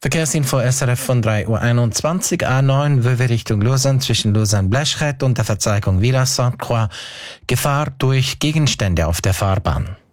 Verkehrsinfo SRF von 3:21 Uhr, A9 Vevey Richtung Lausanne zwischen Lausanne-Bleschrett und der Verzweigung Villa Sainte-Croix. Gefahr durch Gegenstände auf der Fahrbahn.